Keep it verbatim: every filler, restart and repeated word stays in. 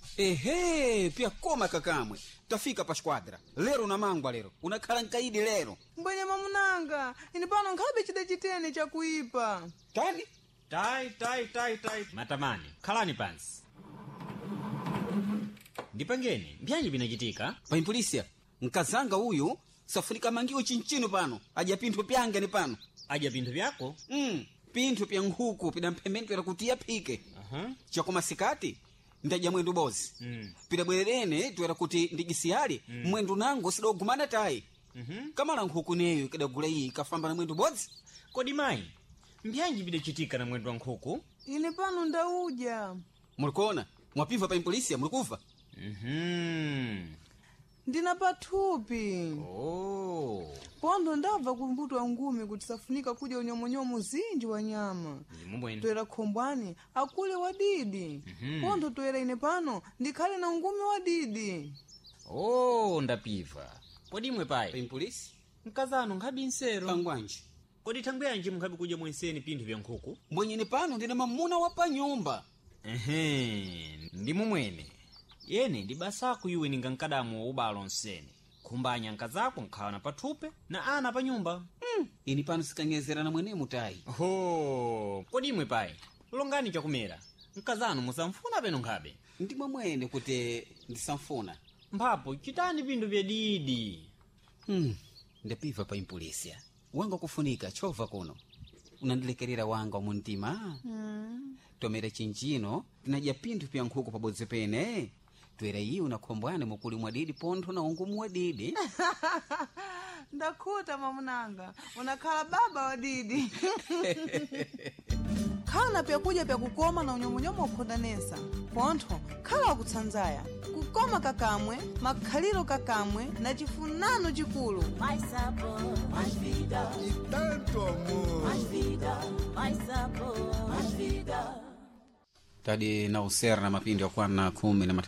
Ehe, pia koma kakamwe. Tafika pa squadra. Lero na mangwa lero. Unakhala nkaidi lero. Mbwenye mamunanga, ini pano nkhabe chida chitene cha kuipa. Tani? Tai, tai, tai, tai. Matamani, khalani pansi. Ndipangeni, mbyanji binachitika? Paimpolisia, nkazanga uyu, safunika mangiwo chinchino pano. Aja pinthu pyanga ni pano. Aja pinthu pyako? Mm, pinthu pya nkhuku pida mphemento ya kutia pike. Aha. Chakoma sikati, ndaja mwendu bozi. Mm. Pida bwerene, tuwera kuti ndigisiyali, mm. mwendu nango sidogumana tai. Mhm. Kamala nkhuku neyo ikadagula iyi ikafamba na mwendu bozi. Kodi mayi, mbyanji bidachitika na mwendu wa nkhuku? Ini pano ndauja. Mulikona, mwapiva paimpolisia, mulikufa? Mhm. Ndina pathupi. Oh. Pondo ndabva kumbuto wa ngumi kuti safunika kuja unyomonyomo zinji wa nyama. Mumweni. Toera khombwani, akule wadidi. Mhm. Pondo toera ine pano, ndikhale na ngumi wadidi. Oh, ndapiva. Kodi mwe pai? Paimpolisi? Mkazano nkhabi nsero. Pangwanji. Kodi thangweyanji mukhabi kuja mwenseni pinthu vya nkhuku? Mwenyeni pano ndina mamuna wa pa nyumba. Ehe, ndi mumwene. Yene ndi basaku iwe ninga nkadamu wa ubalo nsene. Kumbanya nkazako nkhawa na pathupe na ana pa nyumba. Mm. Ini pano sikanyezera na mwene mutai. Ho, kodi imwe pai? Longani chakumera. Nkazano musamfuna peno nkhabe. Ndimwe mwene kuti ndisamfuna. Mphapo chitani pinthu vya didi. Hmm. Ndapiva paimpolisia. Wanga kufunika chova kuno. Unandilekerera wanga wa muntima. Hmm. Tomera chinchino, tinaja pinthu pya nkhuku pabodzi pene. Twera iyi unakhombwane mukuli mwadidi pontho na ungumu wadidi. Ndakhuta mamunanga, unakhala baba wadidi. Khala pya kudya pya kukoma na unyomonyomo ukhodanesa. Pontho, khala wakutsanzaya. Kukoma kakamwe, makhaliro kakamwe, na chifunano chikulu. Mais sabor, mais vida. E tanto amor. Mais vida, mais sabor, mais vida. Tadi na usera na mapindi ya kwana kumi na matatu.